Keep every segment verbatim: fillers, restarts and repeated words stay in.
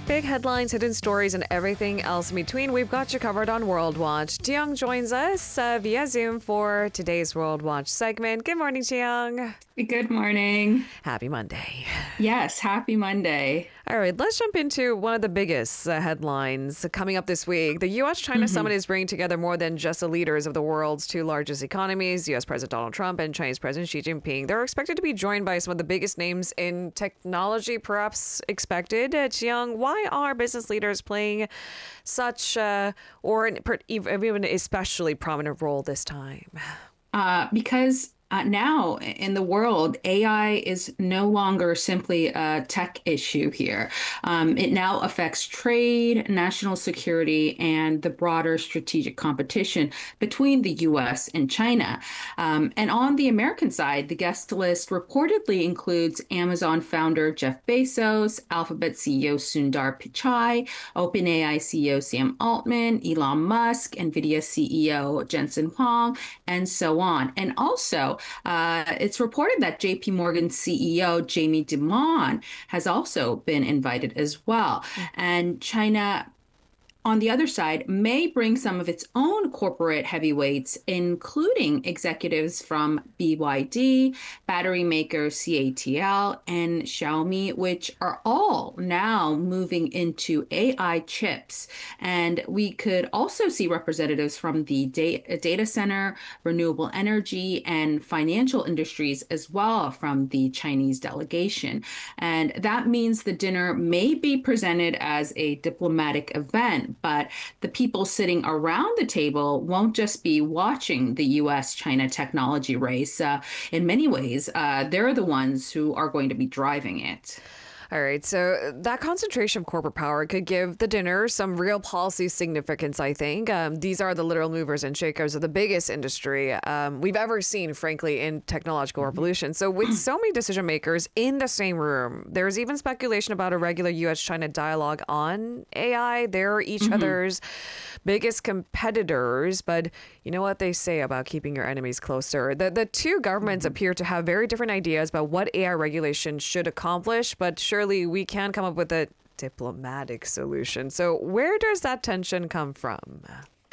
Big headlines, hidden stories, and everything else in between. We've got you covered on World Watch. Jiyoung joins us uh, via Zoom for today's World Watch segment. Good morning, Jiyoung. Good morning. Happy Monday. Yes, happy Monday. All right, let's jump into one of the biggest uh, headlines coming up this week. The U S China Mm-hmm. summit is bringing together more than just the leaders of the world's two largest economies, U S President Donald Trump and Chinese President Xi Jinping. They're expected to be joined by some of the biggest names in technology, perhaps expected. Uh, Jiyoung, why are business leaders playing such, uh, or an, even especially prominent role this time? Uh, because uh, now in the world, A I is no longer simply a tech issue here. Um, it now affects trade, national security, and the broader strategic competition between the U S and China. Um, and on the American side, the guest list reportedly includes Amazon founder Jeff Bezos, Alphabet C E O Sundar Pichai, OpenAI C E O Sam Altman, Elon Musk, NVIDIA C E O Jensen Huang, and so on. And also, uh, it's reported that J P Morgan C E O Jamie Dimon has also been invited as well. And China, on the other side, may bring some of its own corporate heavyweights, including executives from B Y D, battery maker C A T L, and Xiaomi, which are all now moving into A I chips. And we could also see representatives from the da- data center, renewable energy, and financial industries as well from the Chinese delegation. And that means the dinner may be presented as a diplomatic event, but the people sitting around the table won't just be watching the U S China technology race. Uh, in many ways, uh, they're the ones who are going to be driving it. All right, so that concentration of corporate power could give the dinner some real policy significance, I think. Um, these are the literal movers and shakers of the biggest industry um, we've ever seen, frankly, in technological revolution. So with so many decision makers in the same room, there's even speculation about a regular U S China dialogue on A I. They're each mm-hmm. other's biggest competitors, but you know what they say about keeping your enemies closer. The, the two governments mm-hmm. appear to have very different ideas about what A I regulation should accomplish, but sure Surely we can come up with a diplomatic solution. So where does that tension come from?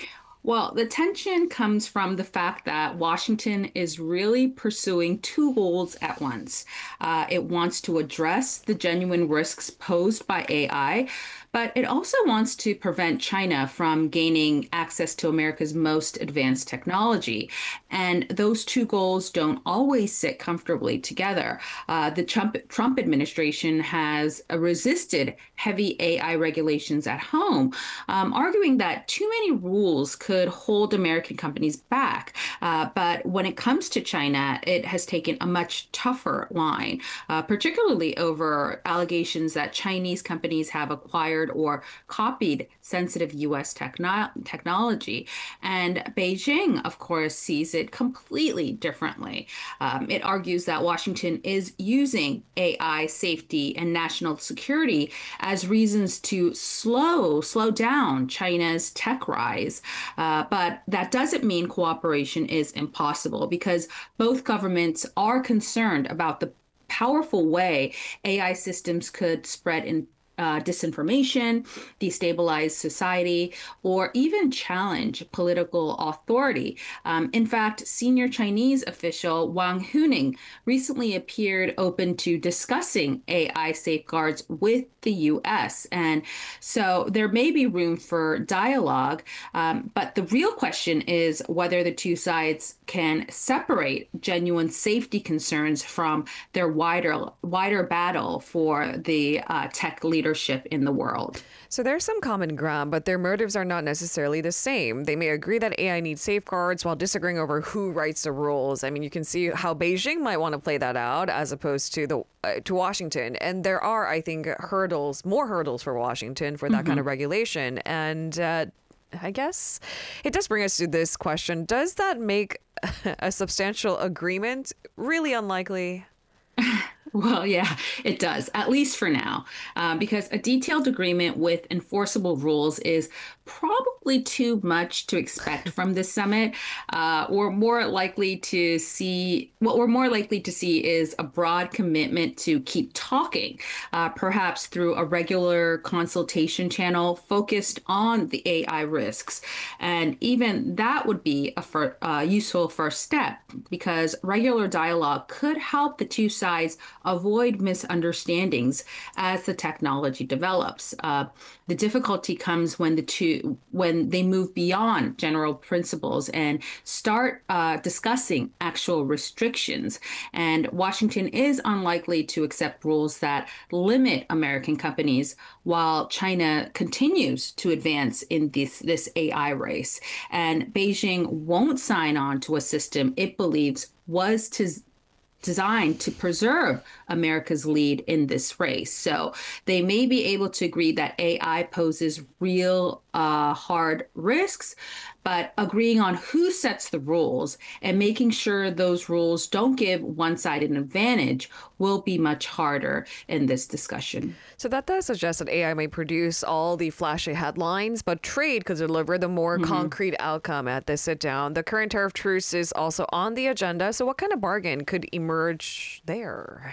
Well, the tension comes from the fact that Washington is really pursuing two goals at once. Uh, it wants to address the genuine risks posed by A I, but it also wants to prevent China from gaining access to America's most advanced technology. And those two goals don't always sit comfortably together. Uh, the Trump, Trump administration has uh, resisted heavy A I regulations at home, um, arguing that too many rules could hold American companies back. Uh, but when it comes to China, it has taken a much tougher line, uh, particularly over allegations that Chinese companies have acquired or copied sensitive U S techno- technology. And Beijing, of course, sees it completely differently. Um, it argues that Washington is using A I safety and national security as reasons to slow, slow down China's tech rise. Uh, but that doesn't mean cooperation is impossible, because both governments are concerned about the powerful way A I systems could spread in Uh, disinformation, destabilize society, or even challenge political authority. Um, in fact, senior Chinese official Wang Huning recently appeared open to discussing A I safeguards with the U S. And so there may be room for dialogue, um, but the real question is whether the two sides can separate genuine safety concerns from their wider, wider battle for the uh, tech leadership in the world. So there's some common ground, but their motives are not necessarily the same. They may agree that A I needs safeguards while disagreeing over who writes the rules. I mean, you can see how Beijing might want to play that out as opposed to the uh, to Washington. And there are, I think, hurdles, more hurdles for Washington for that mm-hmm. kind of regulation. And uh, I guess it does bring us to this question. Does that make a substantial agreement really unlikely? Well, yeah, it does, at least for now, um, because a detailed agreement with enforceable rules is probably too much to expect from this summit. Uh, we're more likely to see, what we're more likely to see is a broad commitment to keep talking, uh, perhaps through a regular consultation channel focused on the A I risks. And even that would be a fir- uh, useful first step because regular dialogue could help the two sides avoid misunderstandings as the technology develops. Uh, the difficulty comes when the two when they move beyond general principles and start uh, discussing actual restrictions. And Washington is unlikely to accept rules that limit American companies while China continues to advance in this this A I race. And Beijing won't sign on to a system it believes was to designed to preserve America's lead in this race. So they may be able to agree that A I poses real uh, hard risks, but agreeing on who sets the rules and making sure those rules don't give one side an advantage will be much harder in this discussion. So that does suggest that A I may produce all the flashy headlines, but trade could deliver the more Mm-hmm. concrete outcome at this sit down. The current tariff truce is also on the agenda. So what kind of bargain could emerge there?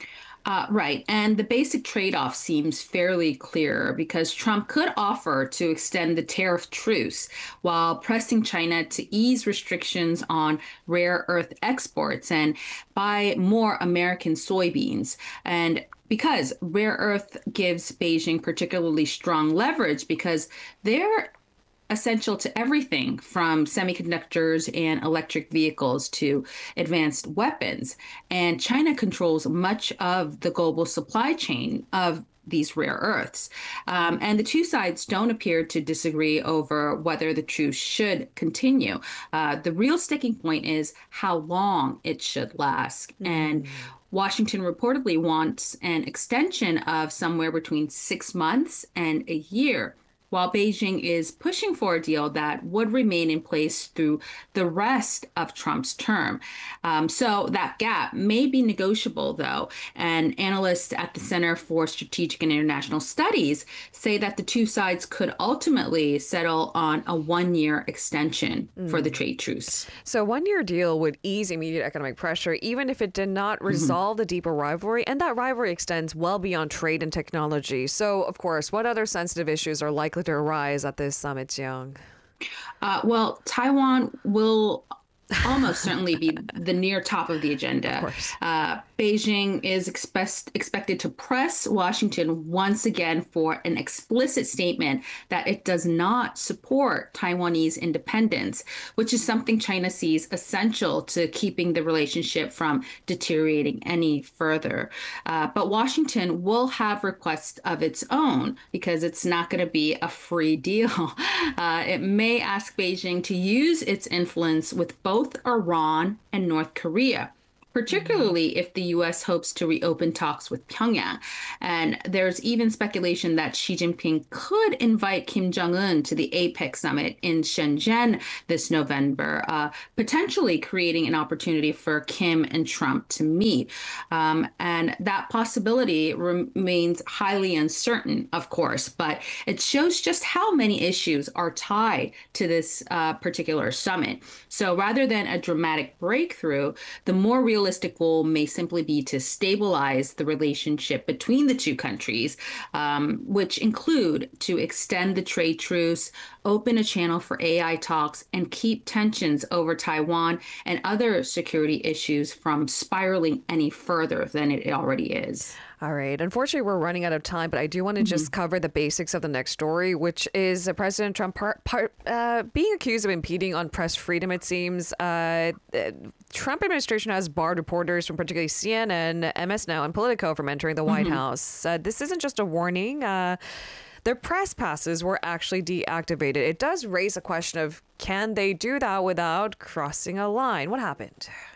Uh, right. And the basic trade-off seems fairly clear because Trump could offer to extend the tariff truce while pressing China to ease restrictions on rare earth exports and buy more American soybeans. And because rare earth gives Beijing particularly strong leverage because they're essential to everything from semiconductors and electric vehicles to advanced weapons. And China controls much of the global supply chain of these rare earths. Um, and the two sides don't appear to disagree over whether the truce should continue. Uh, the real sticking point is how long it should last. Mm. And Washington reportedly wants an extension of somewhere between six months and a year, while Beijing is pushing for a deal that would remain in place through the rest of Trump's term. Um, so that gap may be negotiable, though, and analysts at the Center for Strategic and International Studies say that the two sides could ultimately settle on a one-year extension mm. for the trade truce. So a one-year deal would ease immediate economic pressure, even if it did not resolve mm-hmm. the deeper rivalry, and that rivalry extends well beyond trade and technology. So, of course, what other sensitive issues are likely to arise at this summit, Jiyoung? Uh, well, Taiwan will almost certainly be the near top of the agenda. Of course. Uh, Beijing is expect, expected to press Washington once again for an explicit statement that it does not support Taiwanese independence, which is something China sees essential to keeping the relationship from deteriorating any further. Uh, but Washington will have requests of its own because it's not going to be a free deal. Uh, it may ask Beijing to use its influence with both Iran and North Korea, particularly if the U S hopes to reopen talks with Pyongyang. And there's even speculation that Xi Jinping could invite Kim Jong-un to the APEC summit in Shenzhen this November, uh, potentially creating an opportunity for Kim and Trump to meet. Um, and that possibility remains highly uncertain, of course, but it shows just how many issues are tied to this uh, particular summit. So rather than a dramatic breakthrough, the more real realistic goal may simply be to stabilize the relationship between the two countries, um, which include to extend the trade truce, open a channel for A I talks, and keep tensions over Taiwan and other security issues from spiraling any further than it already is. All right. Unfortunately, we're running out of time, but I do want to mm-hmm. just cover the basics of the next story, which is uh, President Trump par- par- uh, being accused of impeding on press freedom, it seems. Uh, the Trump administration has barred reporters from particularly C N N, M S Now, and Politico from entering the White mm-hmm. House. Uh, this isn't just a warning. Uh, their press passes were actually deactivated. It does raise a question of, can they do that without crossing a line? What happened?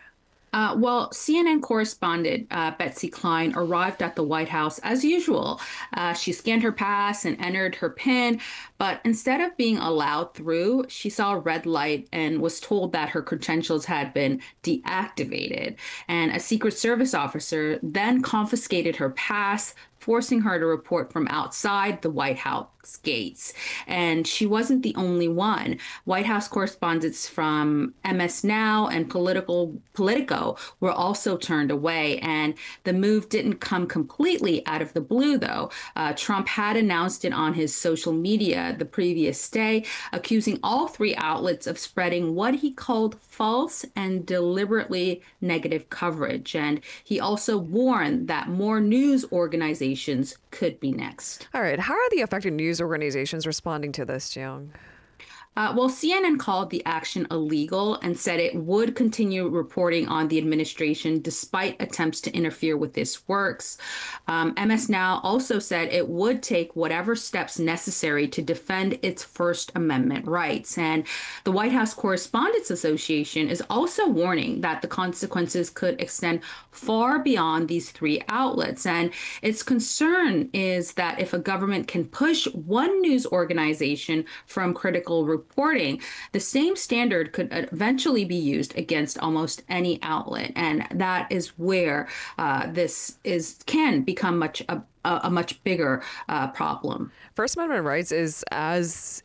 Uh, well, C N N correspondent uh, Betsy Klein arrived at the White House as usual. Uh, she scanned her pass and entered her PIN, but instead of being allowed through, she saw a red light and was told that her credentials had been deactivated. And a Secret Service officer then confiscated her pass, forcing her to report from outside the White House gates. And she wasn't the only one. White House correspondents from M S Now and Political Politico were also turned away. And the move didn't come completely out of the blue, though. Uh, Trump had announced it on his social media the previous day, accusing all three outlets of spreading what he called false and deliberately negative coverage. And he also warned that more news organizations could be next. All right. How are the affected news organizations responding to this, Jiyoung? Uh, well, C N N called the action illegal and said it would continue reporting on the administration despite attempts to interfere with its works. Um, M S Now also said it would take whatever steps necessary to defend its First Amendment rights. And the White House Correspondents Association is also warning that the consequences could extend far beyond these three outlets. And its concern is that if a government can push one news organization from critical reporting, the same standard could eventually be used against almost any outlet. And that is where uh, this is can become much a, a much bigger uh, problem. First Amendment rights is as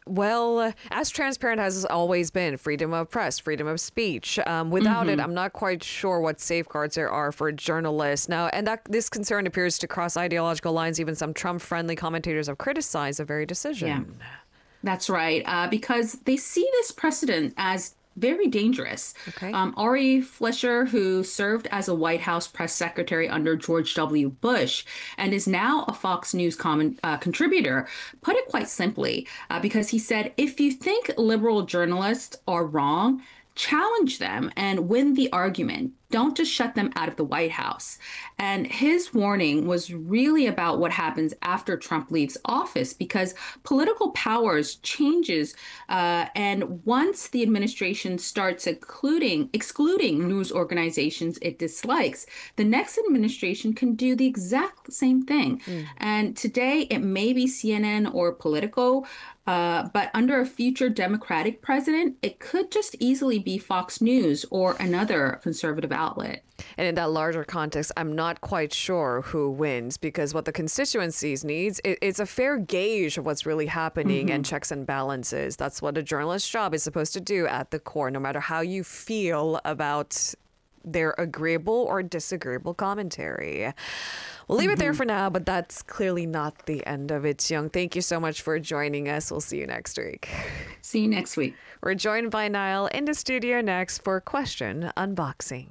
well, as transparent as it's always been. Freedom of press, freedom of speech. Um, without mm-hmm. it, I'm not quite sure what safeguards there are for journalists. Now, and that this concern appears to cross ideological lines. Even some Trump-friendly commentators have criticized the very decision. Yeah. That's right, uh, because they see this precedent as very dangerous. Okay. Um, Ari Fleischer, who served as a White House press secretary under George W. Bush and is now a Fox News comment, uh, contributor, put it quite simply, uh, because he said, if you think liberal journalists are wrong, challenge them and win the argument. Don't just shut them out of the White House. And his warning was really about what happens after Trump leaves office, because political powers changes. Uh, and once the administration starts excluding, excluding news organizations it dislikes, the next administration can do the exact same thing. Mm. And today it may be C N N or Politico, uh, but under a future Democratic president, it could just easily be Fox News or another conservative outlet. And in that larger context, I'm not quite sure who wins, because what the constituencies needs, it, it's a fair gauge of what's really happening mm-hmm. and checks and balances. That's what a journalist's job is supposed to do at the core, no matter how you feel about their agreeable or disagreeable commentary. We'll leave mm-hmm. it there for now, but that's clearly not the end of it. Jiyoung, thank you so much for joining us. We'll see you next week. See you next week. We're joined by Niall in the studio next for Question Unboxing.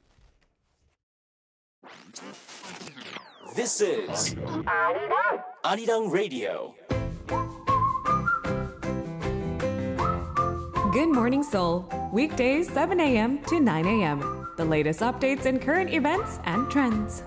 This is Arirang Radio. Good Morning Seoul, weekdays seven a.m. to nine a.m. The latest updates in current events and trends.